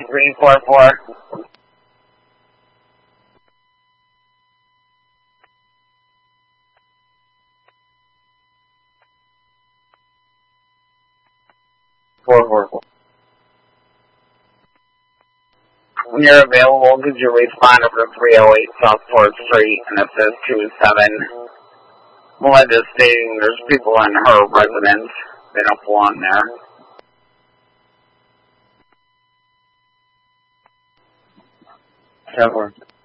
344. When you're available, could you respond to 308 South 4th Street, and it says 27. Melinda stating there's people in her residence. They don't belong there. 10-4.